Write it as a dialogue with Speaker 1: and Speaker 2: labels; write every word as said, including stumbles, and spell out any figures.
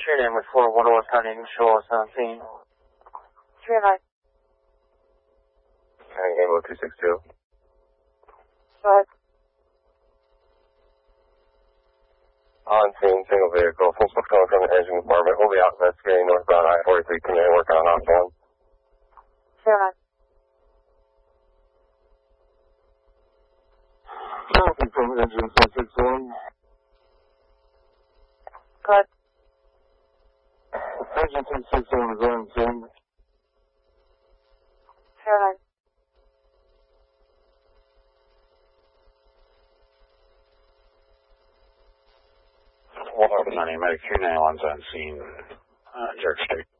Speaker 1: True name with four Waterworth County Initial seventeen.
Speaker 2: Three nine.
Speaker 3: County Ambulance two six two.
Speaker 2: Go ahead.
Speaker 3: On scene, single vehicle, full smoke coming from the engine compartment. We'll be out investigating northbound I forty-three, committing work on off one.
Speaker 2: Three nine.
Speaker 3: Traffic from engine six six one.
Speaker 2: Go ahead.
Speaker 3: Engine six six one is on scene.
Speaker 2: Three nine.
Speaker 4: Walter County Medic three nine one's on scene, uh, Jerk Street.